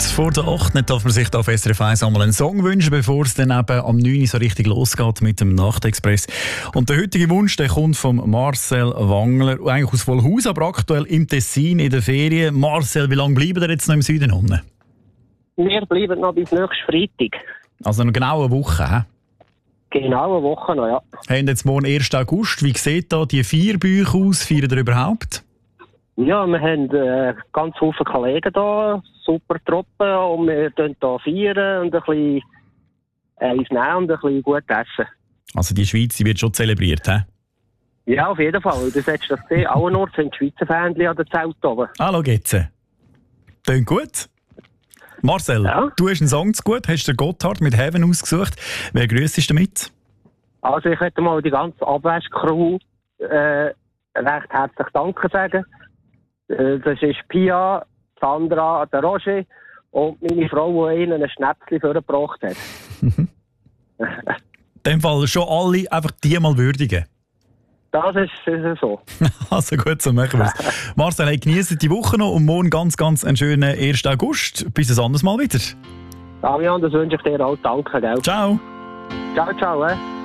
vor der 8 darf man sich da auf SRF 1 einmal einen Song wünschen, bevor es dann eben am 9 so richtig losgeht mit dem Nachtexpress. Und der heutige Wunsch, der kommt von Marcel Wangler, eigentlich aus Vollhaus, aber aktuell im Tessin in der Ferien. Marcel, wie lange bleiben ihr jetzt noch im Süden unten? Wir bleiben noch bis nächsten Freitag. Also noch genau eine Woche, hä? Genau eine Woche noch, ja. Haben jetzt morgen 1. August. Wie sieht da die Feierbücher aus? Feiern ihr überhaupt? Ja, wir haben ganz viele Kollegen da, super Truppen, und wir feiern hier feiern und ein bisschen eins nehmen und ein bisschen gut essen. Also die Schweiz die wird schon zelebriert, hä? Ja, auf jeden Fall. Das hättest du das gesehen. Allenorts sind die Schweizer Fähnchen an der Zelt oben. Hallo, geht's? Klingt gut. Marcel, ja? Du hast einen Song zu gut, hast den Gotthard mit Heaven ausgesucht. Wer grüßt damit? Also ich möchte mal die ganze Abwäsch-Crew recht herzlich Danke sagen. Das ist Pia, Sandra, der Roger und meine Frau, die ihnen ein Schnäpschen vorgebracht hat. In dem Fall schon alle einfach die mal würdigen. Das ist so. Also gut, so machen wir es. Marcel, hey, genieße die Woche noch und morgen ganz einen schönen 1. August. Bis ein anderes Mal wieder. Damian, das wünsche ich dir auch. Danke, gell? Ciao. Ciao, ciao.